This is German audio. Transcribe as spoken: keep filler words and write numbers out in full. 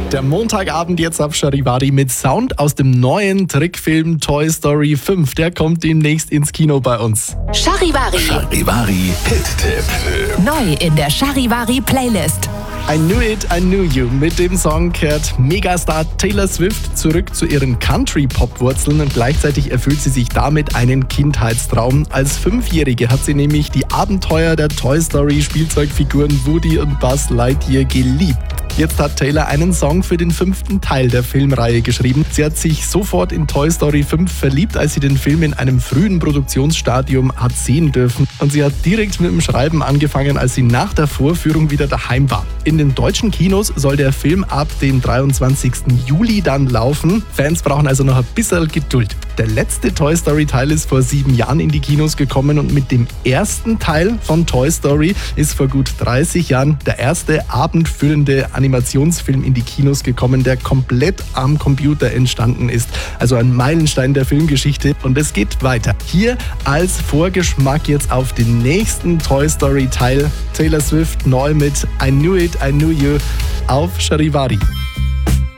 Der Montagabend jetzt auf Charivari mit Sound aus dem neuen Trickfilm Toy Story fünf. Der kommt demnächst ins Kino bei uns. Charivari. Charivari Hit-Tipp. Neu in der Charivari Playlist. I Knew It, I Knew You. Mit dem Song kehrt Megastar Taylor Swift zurück zu ihren Country-Pop-Wurzeln und gleichzeitig erfüllt sie sich damit einen Kindheitstraum. Als Fünfjährige hat sie nämlich die Abenteuer der Toy Story-Spielzeugfiguren Woody und Buzz Lightyear geliebt. Jetzt hat Taylor einen Song für den fünften Teil der Filmreihe geschrieben. Sie hat sich sofort in Toy Story fünf verliebt, als sie den Film in einem frühen Produktionsstadium hat sehen dürfen. Und sie hat direkt mit dem Schreiben angefangen, als sie nach der Vorführung wieder daheim war. In den deutschen Kinos soll der Film ab dem dreiundzwanzigsten Juli dann laufen. Fans brauchen also noch ein bisschen Geduld. Der letzte Toy Story Teil ist vor sieben Jahren in die Kinos gekommen und mit dem ersten Teil von Toy Story ist vor gut dreißig Jahren der erste abendfüllende Animationsfilm in die Kinos gekommen, der komplett am Computer entstanden ist. Also ein Meilenstein der Filmgeschichte und es geht weiter. Hier als Vorgeschmack jetzt auf den nächsten Toy Story Teil Taylor Swift neu mit I Knew It, I Knew You auf Charivari.